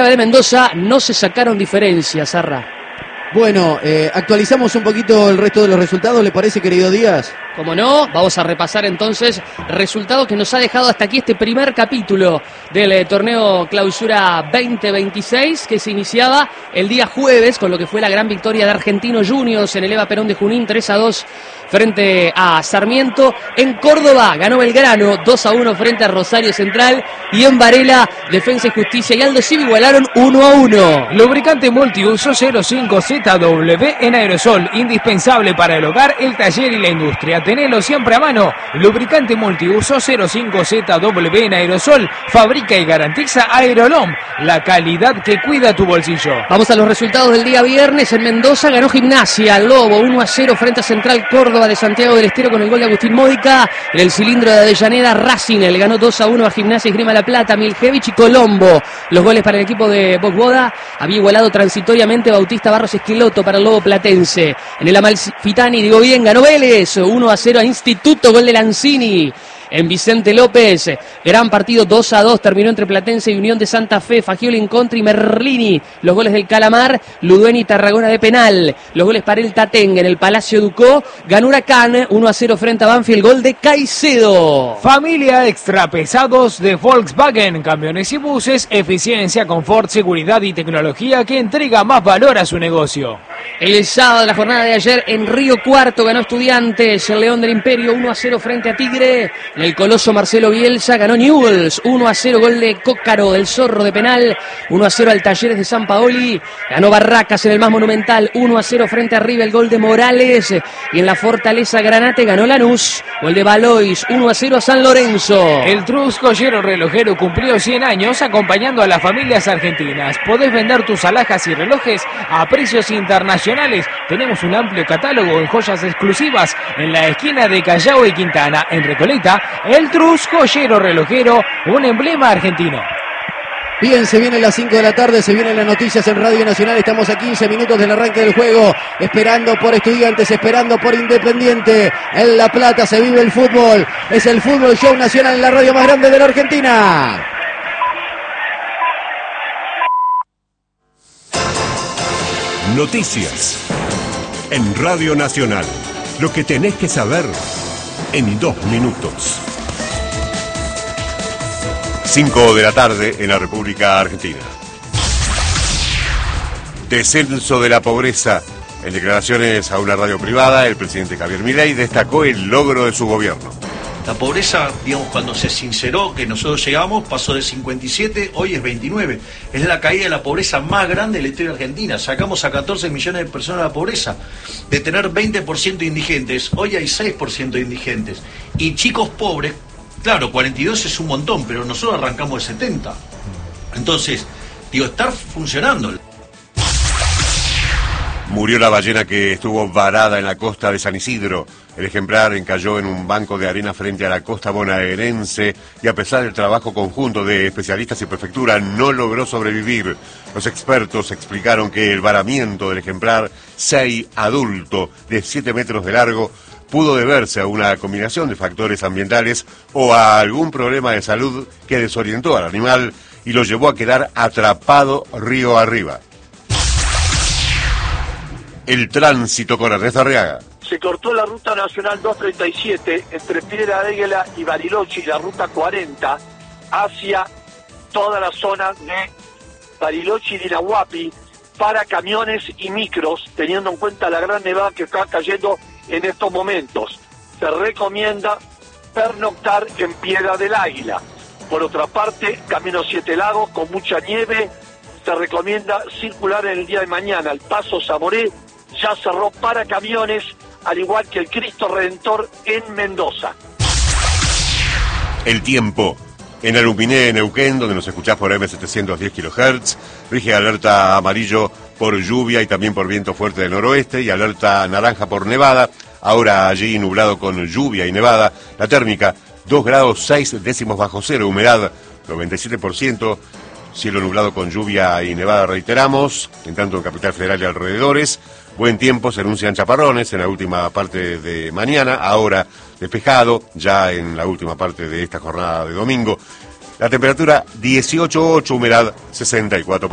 Unidad de Mendoza no se sacaron diferencias, Zarra. Bueno, actualizamos un poquito el resto de los resultados, ¿le parece, querido Díaz? Como no, vamos a repasar entonces resultados que nos ha dejado hasta aquí este primer capítulo del torneo Clausura 2026, que se iniciaba el día jueves con lo que fue la gran victoria de Argentinos Juniors en el Eva Perón de Junín, 3-2 frente a Sarmiento. En Córdoba ganó Belgrano 2-1 frente a Rosario Central, y en Varela Defensa y Justicia y Aldo Civi igualaron 1-1. Lubricante multiuso 05ZW en aerosol, indispensable para el hogar, el taller y la industria. Tenelo siempre a mano. Lubricante multiuso 05ZW en aerosol, fabrica y garantiza Aerolom, la calidad que cuida tu bolsillo. Vamos a los resultados del día viernes. En Mendoza ganó Gimnasia Lobo 1-0 frente a Central Córdoba de Santiago del Estero con el gol de Agustín Módica. En el cilindro de Avellaneda, Racing le ganó 2-1 a Gimnasia y Esgrima La Plata, Miljevic y Colombo. Los goles para el equipo de Bogboda. Había igualado transitoriamente Bautista Barros Esqueloto para el Lobo Platense. En el Amalfitani, digo bien, ganó Vélez 1-0 a Instituto, gol de Lanzini. En Vicente López, gran partido 2-2, terminó entre Platense y Unión de Santa Fe, Fagioli en contra y Merlini. Los goles del Calamar, Ludueni y Tarragona de penal. Los goles para el Tatengue en el Palacio Ducó. Ganó Huracán 1-0 frente a Banfield, gol de Caicedo. Familia extra pesados de Volkswagen, camiones y buses, eficiencia, confort, seguridad y tecnología que entrega más valor a su negocio. El sábado de la jornada de ayer en Río Cuarto ganó Estudiantes, el León del Imperio 1-0 frente a Tigre. En el Coloso Marcelo Bielsa ganó Newell's 1-0, gol de Cócaro del Zorro de penal. 1-0 al Talleres de San Paoli. Ganó Barracas en el más monumental 1-0 frente a River, el gol de Morales. Y en la Fortaleza Granate ganó Lanús, gol de Valois 1-0 a San Lorenzo. El Trus Joyero Relojero cumplió 100 años acompañando a las familias argentinas. Podés vender tus alhajas y relojes a precios internacionales. Tenemos un amplio catálogo en joyas exclusivas en la esquina de Callao y Quintana. En Recoleta, el Trus Joyero Relojero, un emblema argentino. Bien, se vienen las 5 de la tarde, se vienen las noticias en Radio Nacional. Estamos a 15 minutos del arranque del juego, esperando por Estudiantes, esperando por Independiente. En La Plata se vive el fútbol. Es el Fútbol Show Nacional en la radio más grande de la Argentina. Noticias en Radio Nacional. Lo que tenés que saber en 2 minutos. 5 de la tarde en la República Argentina. Descenso de la pobreza. En declaraciones a una radio privada, el presidente Javier Milei destacó el logro de su gobierno. La pobreza, digamos, cuando se sinceró que nosotros llegamos, pasó de 57, hoy es 29. Es la caída de la pobreza más grande de la historia argentina. Sacamos a 14 millones de personas de la pobreza. De tener 20% de indigentes, hoy hay 6% de indigentes. Y chicos pobres, claro, 42 es un montón, pero nosotros arrancamos de 70. Entonces, digo, estar funcionando. Murió la ballena que estuvo varada en la costa de San Isidro. El ejemplar encalló en un banco de arena frente a la costa bonaerense y a pesar del trabajo conjunto de especialistas y prefectura no logró sobrevivir. Los expertos explicaron que el varamiento del ejemplar, 6 adulto de 7 metros de largo, pudo deberse a una combinación de factores ambientales o a algún problema de salud que desorientó al animal y lo llevó a quedar atrapado río arriba. El tránsito con Ernesto Arriaga. Se cortó la ruta nacional 237 entre Piedra Águila y Bariloche, la ruta 40 hacia toda la zona de Bariloche y Dinahuapi para camiones y micros, teniendo en cuenta la gran nevada que está cayendo en estos momentos. Se recomienda pernoctar en Piedra del Águila. Por otra parte, Camino Siete Lagos con mucha nieve, se recomienda circular en el día de mañana. El Paso Zamoré ya cerró para camiones, al igual que el Cristo Redentor en Mendoza. El tiempo. En Aluminé, Neuquén, donde nos escuchás por M710 kHz, rige alerta amarillo por lluvia y también por viento fuerte del noroeste y alerta naranja por nevada. Ahora allí nublado con lluvia y nevada. La térmica 2 grados 6 décimos bajo cero, humedad 97%. Cielo nublado con lluvia y nevada, reiteramos, en tanto en Capital Federal y alrededores. Buen tiempo, se anuncian chaparrones en la última parte de mañana, ahora despejado, ya en la última parte de esta jornada de domingo. La temperatura 18,8, humedad 64%.